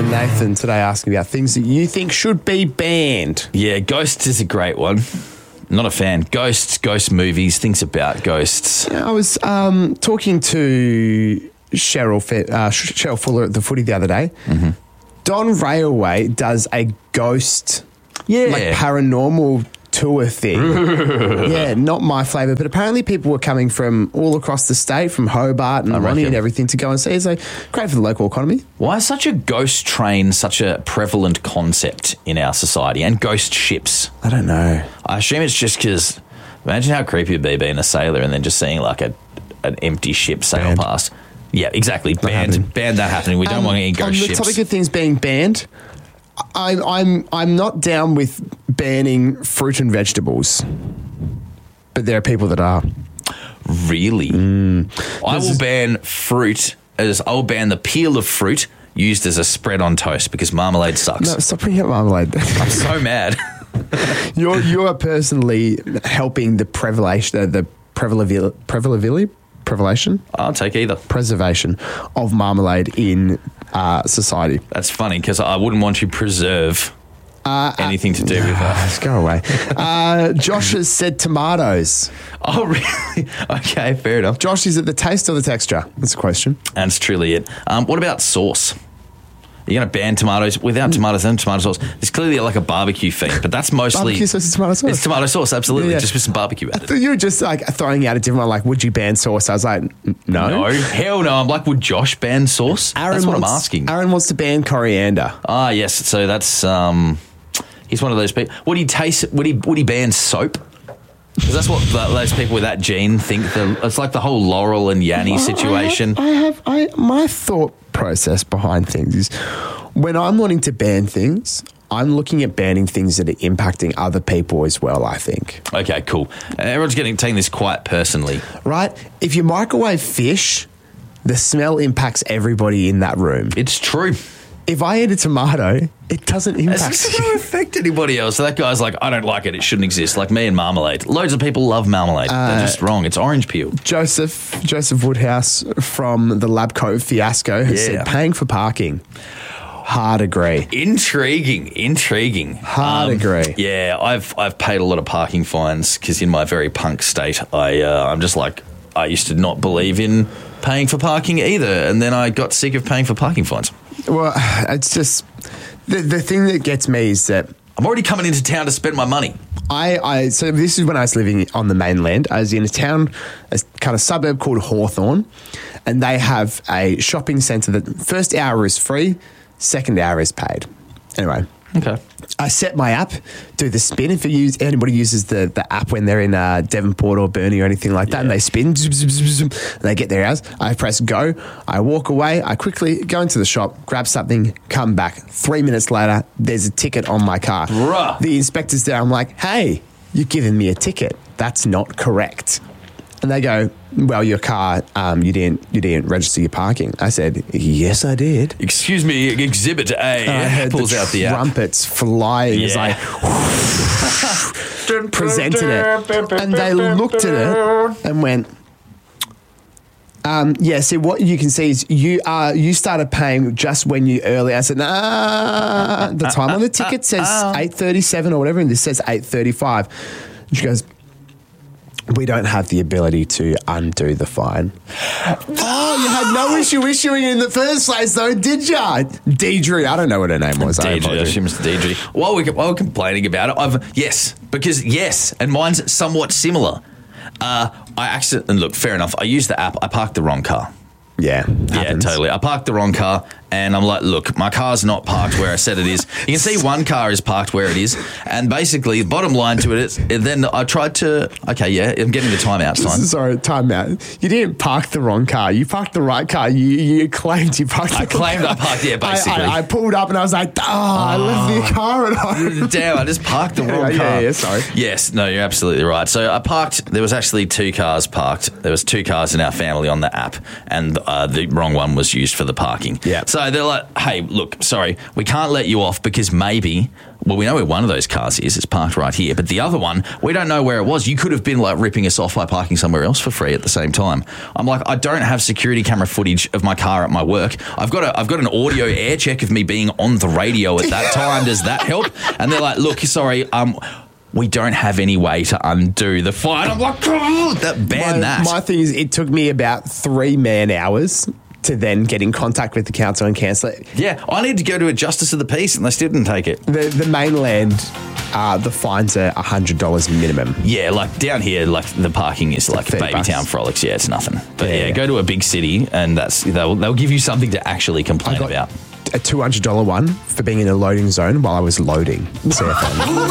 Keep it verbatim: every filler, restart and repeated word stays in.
and Nathan today asking about things that you think should be banned. Yeah, Ghosts is a great one. Not a fan. Ghosts, ghost movies, things about ghosts. Yeah, I was um, talking to Cheryl, Fe- uh, Cheryl Fuller at the footy the other day. Mm-hmm. Don Railway does a ghost, Yeah. like paranormal tour thing. Yeah, not my flavour, but apparently people were coming from all across the state, from Hobart and I Ronnie reckon. and everything to go and see. It's like great for the local economy. Why is such a ghost train such a prevalent concept in our society? And ghost ships? I don't know. I assume it's just because, imagine how creepy it'd be being a sailor and then just seeing like a an empty ship sail Banned. past. Yeah, exactly. happening. Banned, banned that happening. We don't Um, want any ghost on ships. the topic of things being banned, I'm I'm I'm not down with banning fruit and vegetables, but there are people that are. Really? Mm. I will ban fruit as I will ban the peel of fruit used as a spread on toast because marmalade sucks. No, stop bringing up marmalade. I'm so mad. you're you're personally helping the prevalation, the prevalability, prevalability, prevalation, I'll take either. preservation of marmalade in uh, society. That's funny because I wouldn't want to preserve Uh, anything to do with that. Let's go away. Uh, Josh has said tomatoes. Oh, really? Okay, fair enough. Josh, is it the taste or the texture? That's a question. That's truly it. Um, what about sauce? You're going to ban tomatoes without tomatoes and tomato sauce. There's clearly like a barbecue thing, but that's mostly Barbecue sauce is tomato sauce. It's tomato sauce, absolutely. Yeah, yeah. Just with some barbecue I added. thought you were just like throwing out a different one, like, would you ban sauce? I was like, n- no. No, hell no. I'm like, would Josh ban sauce? that's what I'm wants- asking. Aaron wants to ban coriander. Ah, yes. So that's um, he's one of those people. Would he taste? Would he? Would he ban soap? Because that's what the, those people with that gene think. The, it's like the whole Laurel and Yanni situation. I have, I have, I, my thought process behind things is when I'm wanting to ban things, I'm looking at banning things that are impacting other people as well, I think. Okay, cool. And everyone's getting taking this quite personally. Right? If you microwave fish, the smell impacts everybody in that room. It's true. If I eat a tomato, it doesn't impact It's not going to affect anybody else. So that guy's like, I don't like it. It shouldn't exist. Like me and marmalade. Loads of people love marmalade. They're just wrong. It's orange peel. Joseph Joseph Woodhouse from the Labcoat fiasco has Yeah. said paying for parking. Hard agree. Intriguing, intriguing. Hard agree. Yeah, I've I've paid a lot of parking fines because in my very punk state, I uh, I'm just like I used to not believe in paying for parking either, and then I got sick of paying for parking fines. Well, it's just the the thing that gets me is that I'm already coming into town to spend my money. I, I so this is when I was living on the mainland. I was in a town, a kind of suburb called Hawthorne, and they have a shopping centre that first hour is free, second hour is paid. Anyway, Okay. I set my app, do the spin. If you use, anybody uses the, the app when they're in uh, Devonport or Burnie or anything like that, and they spin, zoom, zoom, zoom, zoom, and they get their hours, I press go, I walk away, I quickly go into the shop, grab something, come back. Three minutes later, there's a ticket on my car. Bruh. The inspector's there. I'm like, hey, you've given me a ticket. That's not correct. And they go, well, your car, um, you didn't you didn't register your parking. I said, yes, I did. Excuse me, Exhibit A And I heard pulls the out the app. trumpets flying as I presented it. And they looked at it and went, um, yeah, see, what you can see is you uh, you started paying just when you early. I said, nah, the time on the ticket says eight thirty-seven or whatever, and this says eight thirty-five. And she goes, we don't have the ability to undo the fine. Oh, you had no issue issuing it in the first place, though, did you? Deidre, I don't know what her name was. I Deidre, I apologize. assume it's Deidre. While we're, while we're complaining about it, I've yes, because yes, and mine's somewhat similar. Uh, I accidentally, and look, fair enough, I used the app, I parked the wrong car. Yeah, Yeah, happens. totally. I parked the wrong car, and I'm like, look, my car's not parked where I said it is. You can see one car is parked where it is, and basically, bottom line to it is, and then I tried to, okay, yeah, I'm getting the timeout sign. Sorry, time out. You didn't park the wrong car. You parked the right car. You you claimed you parked the I wrong claimed car. I parked, yeah, basically. I, I, I pulled up and I was like, oh, I left the car at home. Damn, I just parked the wrong Yeah, car. yeah, yeah, sorry. Yes, no, you're absolutely right. So I parked, there was actually two cars parked. There was two cars in our family on the app, and uh, the wrong one was used for the parking. Yeah. So So they're like, hey, look, sorry, we can't let you off because maybe, well, we know where one of those cars is. It's parked right here. But the other one, we don't know where it was. You could have been like ripping us off by parking somewhere else for free at the same time. I'm like, I don't have security camera footage of my car at my work. I've got a, I've got an audio air check of me being on the radio at that time. Does that help? And they're like, look, sorry, um, we don't have any way to undo the fine. I'm like, oh, that ban my, that. My thing is, it took me about three man hours to then get in contact with the council and cancel it. Yeah, I need to go to a justice of the peace, and they still didn't take it. The the mainland, uh, the fines are one hundred dollars minimum. Yeah, like down here, like the parking is like thirty baby bucks. town frolics. Yeah, it's nothing. But yeah, Yeah. go to a big city, and that's they'll they'll give you something to actually complain I got about. a two hundred dollars one for being in a loading zone while I was loading. C F M.